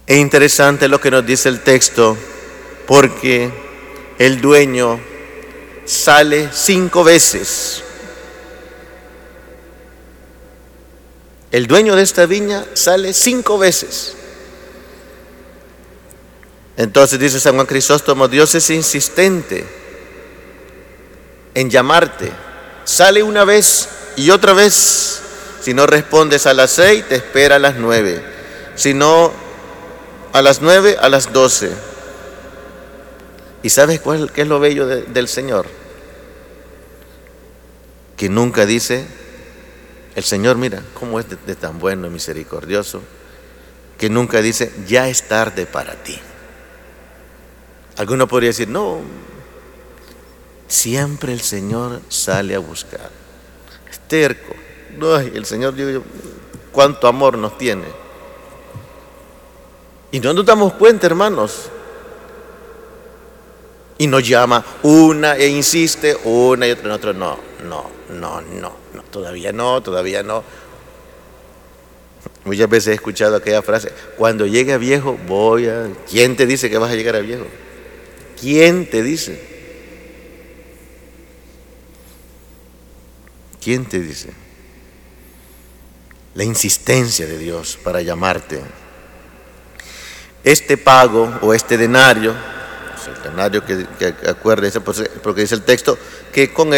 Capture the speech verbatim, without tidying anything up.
Es interesante lo que nos dice el texto, porque el dueño sale cinco veces. El dueño de esta viña sale cinco veces. Entonces dice San Juan Crisóstomo, Dios es insistente en llamarte. Sale una vez y otra vez. Si no respondes a las seis, te espera a las nueve. Si no, a las nueve, a las doce. ¿Y sabes cuál, qué es lo bello de, del Señor? Que nunca dice, el Señor, mira, cómo es de, de tan bueno y misericordioso, que nunca dice, ya es tarde para ti. Alguno podría decir, no, siempre el Señor sale a buscar. Es terco. Ay, el Señor, yo, yo, cuánto amor nos tiene. Y no nos damos cuenta, hermanos. Y nos llama una e insiste, una y otra, nosotros no, no, no, no, no, todavía no, todavía no. Muchas veces he escuchado aquella frase, cuando llegue a viejo voy a... ¿Quién te dice que vas a llegar a viejo? ¿Quién te dice? ¿Quién te dice? La insistencia de Dios para llamarte. Este pago o este denario, el denario que, que acuérdese, porque dice el texto que con él